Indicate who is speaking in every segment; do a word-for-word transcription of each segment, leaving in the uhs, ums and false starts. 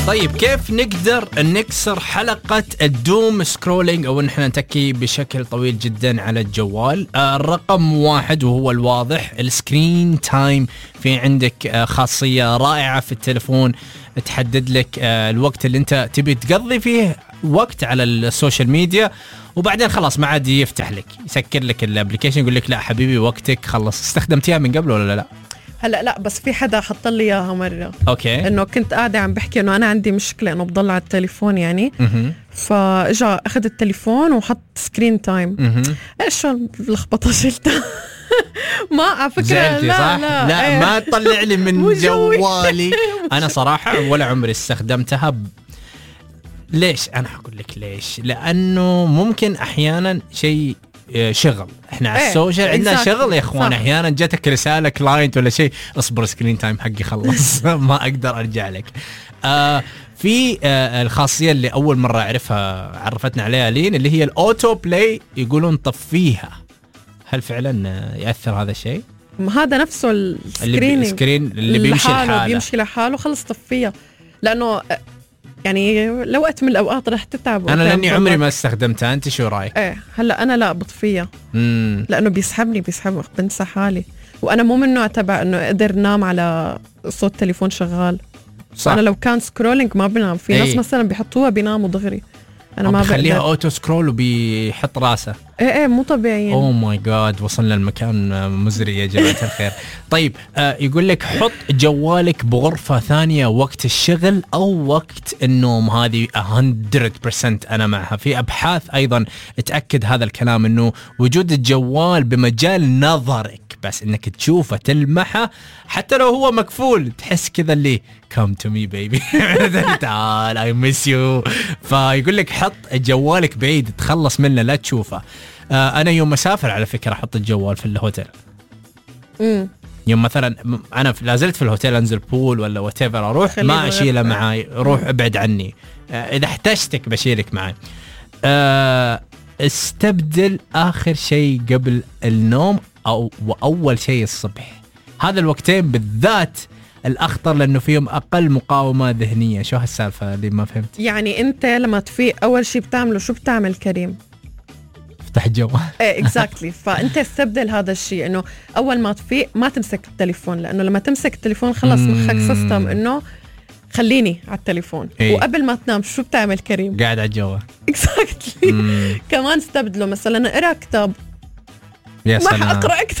Speaker 1: طيب كيف نقدر نكسر حلقة الدوم سكرولينج أو إن إحنا نتكي بشكل طويل جدا على الجوال؟ آه الرقم واحد وهو الواضح، السكرين تايم. في عندك آه خاصية رائعة في التلفون تحدد لك آه الوقت اللي أنت تبي تقضي فيه وقت على السوشيال ميديا، وبعدين خلاص ما عاد يفتح لك يسكر لك الابليكيشن يقول لك لا حبيبي وقتك خلص. استخدمتيها من قبل ولا لا؟
Speaker 2: هلا لا، بس في حدا حط لي اياها مره.
Speaker 1: اوكي.
Speaker 2: انه كنت قاعده عم بحكي انه انا عندي مشكله انه بضل على التليفون يعني.
Speaker 1: اها.
Speaker 2: فاجا اخذ التليفون وحط سكرين تايم.
Speaker 1: اها.
Speaker 2: ايش اللخبطه شلتها. ما على فكره
Speaker 1: لا
Speaker 2: لا
Speaker 1: لا,
Speaker 2: لا
Speaker 1: لا ما تطلع لي من جوالي. انا صراحه ولا عمري استخدمتها. ب... ليش؟ انا حقول لك ليش. لانه ممكن احيانا شيء شغل، احنا على السوشيال عندنا شغل يا اخوان. احيانا جاتك رساله كلاينت ولا شيء، اصبر سكرين تايم حقي خلص ما اقدر ارجع لك. آه في آه الخاصيه اللي اول مره اعرفها عرفتنا عليها لين، اللي هي الاوتو بلاي، يقولون طفيها. هل فعلا ياثر هذا الشيء؟
Speaker 2: هذا نفسه السكرين
Speaker 1: السكرين اللي بيمشي لحاله
Speaker 2: بيمشي لحاله خلص طفيها، لانه يعني لوقت من الأوقات رح تتعب.
Speaker 1: أنا لأني عمري ما استخدمتها، أنت شو رأيك؟
Speaker 2: إيه هلأ أنا لا بطفيها لأنه بيسحبني بيسحب بنسى حالي، وأنا مو من نوع تبع إنه أقدر نام على صوت تليفون شغال. صح. أنا لو كان سكرولينج ما بنام. في ناس مثلا بيحطوها بيناموا دغري، أنا ما
Speaker 1: بخليها أوتو سكرول وبيحط راسه.
Speaker 2: إيه إيه مو طبيعيين.
Speaker 1: أوه ماي جاد، وصلنا المكان مزري يا جماعة الخير. طيب آه يقول لك حط جوالك بغرفة ثانية وقت الشغل أو وقت النوم. هذه مية بالمية أنا معها. في أبحاث أيضا تأكد هذا الكلام، إنه وجود الجوال بمجال نظرك، بس إنك تشوفه تلمحه حتى لو هو مكفول، تحس كذا اللي come to me baby تعال I miss you. فيقول لك حط جوالك بعيد تخلص منه لا تشوفه. آه أنا يوم مسافر على فكرة أحط الجوال في الهوتيل.
Speaker 2: امم
Speaker 1: يوم مثلا أنا لازلت في الهوتيل أنزل بول ولا whatever أروح ما أشيله معاي، روح ابعد عني. آه إذا احتجتك بشيلك معاي. آه استبدل آخر شيء قبل النوم أو وأول شيء الصبح. هذا الوقتين بالذات الأخطر لأنه فيهم أقل مقاومة ذهنية. شو هالسالفة اللي ما فهمت؟
Speaker 2: يعني أنت لما تفيق أول شيء بتعمله شو بتعمل كريم؟
Speaker 1: افتح الجوال.
Speaker 2: ايه اكزاكتلي. فأنت استبدل هذا الشيء، إنه أول ما تفيق ما تمسك التليفون، لأنه لما تمسك التليفون خلص مخك سيستم إنه خليني على التليفون. إيه؟ وقبل ما تنام شو بتعمل كريم؟
Speaker 1: قاعد على الجوال.
Speaker 2: اكزاكتلي. كمان استبدله، مثلا اقرأ كتاب.
Speaker 1: يا
Speaker 2: سلام. ما أقرأ كتاب.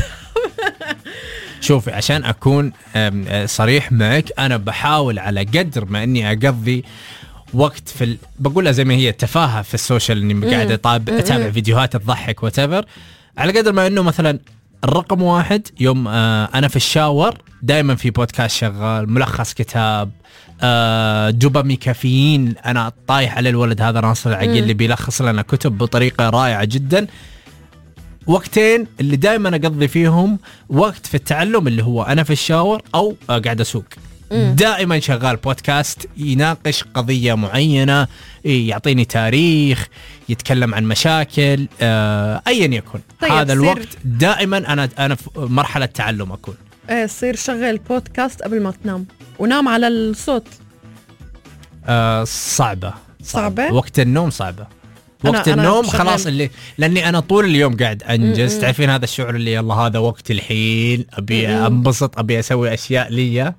Speaker 1: شوفي عشان أكون صريح معك، أنا بحاول على قدر ما إني أقضي وقت في ال... بقولها زي ما هي تفاهة في السوشيال، إني قاعد أطاب أتابع فيديوهات تضحك وتبر، على قدر ما إنه مثلا الرقم واحد يوم آه أنا في الشاور دائما في بودكاست شغال، ملخص كتاب، آه دوبامي كافيين. أنا طايح على الولد هذا ناصر العقيل اللي بيلخص لنا كتب بطريقة رائعة جدا. وقتين اللي دائما أقضي فيهم وقت في التعلم اللي هو أنا في الشاور أو قاعد أسوق. دائما شغال بودكاست يناقش قضية معينة، يعطيني تاريخ، يتكلم عن مشاكل، آه أيا يكن. طيب هذا الوقت دائما أنا أنا في مرحلة تعلم أكون.
Speaker 2: إيه صير شغل بودكاست قبل ما تنام ونام على الصوت.
Speaker 1: آه صعبة.
Speaker 2: صعبة. صعبة؟
Speaker 1: وقت النوم صعبة. وقت أنا النوم أنا خلاص اللي لأني أنا طول اليوم قاعد أنجز. تعرفين هذا الشعور اللي يلا هذا وقت الحين أبي أنبسط، أبي أسوي أشياء لي.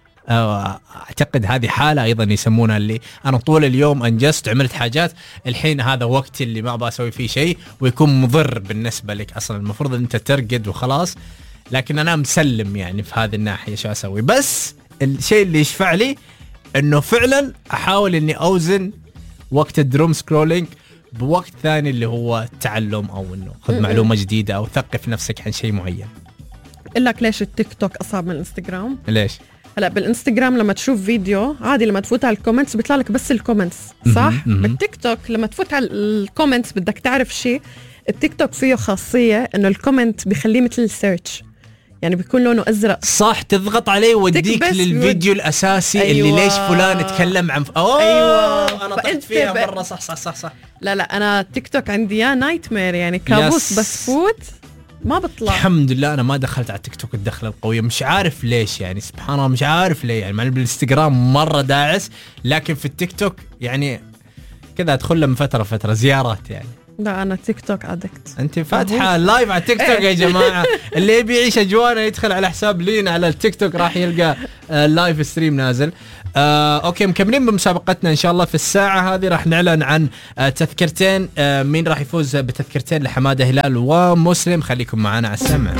Speaker 1: أعتقد هذه حالة أيضا يسمونها اللي أنا طول اليوم أنجزت عملت حاجات، الحين هذا وقت اللي ما أبغى أسوي فيه شيء ويكون مضر بالنسبة لك. أصلا المفروض أن أنت ترقد وخلاص، لكن أنا مسلم يعني في هذه الناحية شو أسوي. بس الشيء اللي يشفع لي أنه فعلا أحاول أني أوزن وقت الدروم سكرولينج بوقت ثاني اللي هو التعلم، أو أنه خذ معلومة جديدة أو ثقف نفسك عن شيء معين.
Speaker 2: إقول لك ليش التيك توك أصعب من الإنستغرام؟
Speaker 1: ليش؟
Speaker 2: هلا بالإنستغرام لما تشوف فيديو عادي لما تفوت على الكومنتس بيطلع لك بس الكومنتس صح؟ بالتيك توك لما تفوت على الكومنتس بدك تعرف شيء، التيك توك فيه خاصية إنه الكومنت بيخليه مثل السيرش، يعني بيكون لونه أزرق.
Speaker 1: صح، تضغط عليه وديك للفيديو الأساسي. أيوة. اللي ليش فلان يتكلم عن ف... أوه
Speaker 2: أيوة.
Speaker 1: أنا طحت فيها مرة. صح صح صح صح.
Speaker 2: لا لا أنا تيك توك عندي يا نايت مير، يعني كابوس. بس فوت ما بطلع.
Speaker 1: الحمد لله انا ما دخلت على تيك توك الدخله القويه، مش عارف ليش يعني، سبحان الله مش عارف ليه يعني. مع بالانستغرام مره داعس، لكن في التيك توك يعني كذا ادخل له من فتره فتره زيارات يعني.
Speaker 2: لا انا تيك توك ادكت.
Speaker 1: انت فاتحه لايف على تيك توك يا جماعه، اللي يبي يعيش اجوانا يدخل على حساب لين على التيك توك راح يلقى اللايف ستريم نازل. آه، اوكي مكملين بمسابقتنا ان شاء الله. في الساعه هذه راح نعلن عن آه تذكرتين، آه مين راح يفوز بتذكرتين لحماده هلال ومسلم. خليكم معنا على السمع.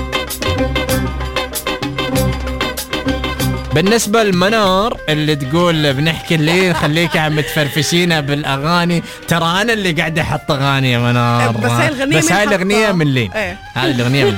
Speaker 1: بالنسبة لمنار اللي تقول بنحكي الليل خليك عم تفرفشينا بالأغاني، ترى أنا اللي قاعد أحط أغاني يا منار،
Speaker 2: بس هاي الأغنية
Speaker 1: بس هاي الأغنية من لين،
Speaker 2: ايه.
Speaker 1: هاي الأغنية من